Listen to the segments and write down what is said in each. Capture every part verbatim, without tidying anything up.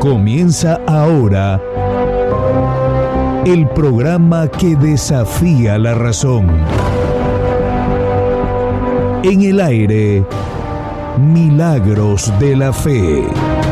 Comienza ahora el programa que desafía la razón. En el aire, Milagros de la Fe.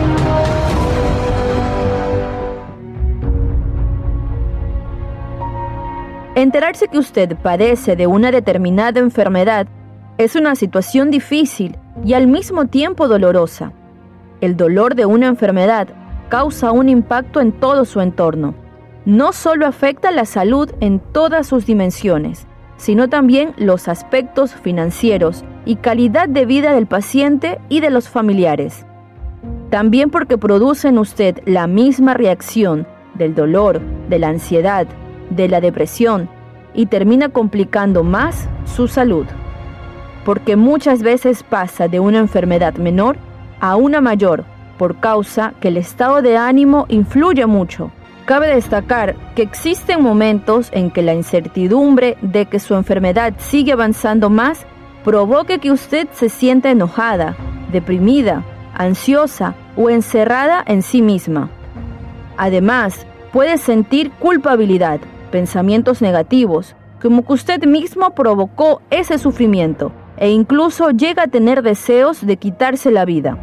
Enterarse que usted padece de una determinada enfermedad es una situación difícil y al mismo tiempo dolorosa. El dolor de una enfermedad causa un impacto en todo su entorno. No solo afecta la salud en todas sus dimensiones, sino también los aspectos financieros y calidad de vida del paciente y de los familiares. También porque produce en usted la misma reacción del dolor, de la ansiedad, de la depresión y termina complicando más su salud. Porque muchas veces pasa de una enfermedad menor a una mayor por causa que el estado de ánimo influye mucho. Cabe destacar que existen momentos en que la incertidumbre de que su enfermedad sigue avanzando más provoque que usted se sienta enojada, deprimida, ansiosa o encerrada en sí misma. Además, puede sentir culpabilidad, pensamientos negativos, como que usted mismo provocó ese sufrimiento e incluso llega a tener deseos de quitarse la vida.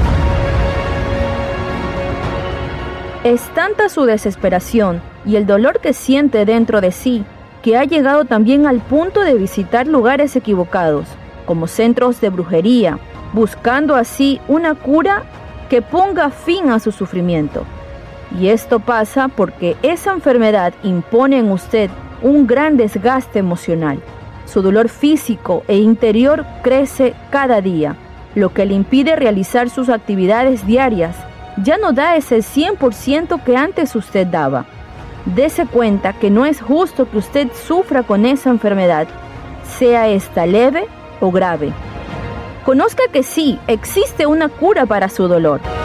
Es tanta su desesperación y el dolor que siente dentro de sí que ha llegado también al punto de visitar lugares equivocados, como centros de brujería, buscando así una cura que ponga fin a su sufrimiento. Y esto pasa porque esa enfermedad impone en usted un gran desgaste emocional. Su dolor físico e interior crece cada día, lo que le impide realizar sus actividades diarias. Ya no da ese cien por ciento que antes usted daba. Dese cuenta que no es justo que usted sufra con esa enfermedad, sea esta leve o grave. Conozca que sí, existe una cura para su dolor.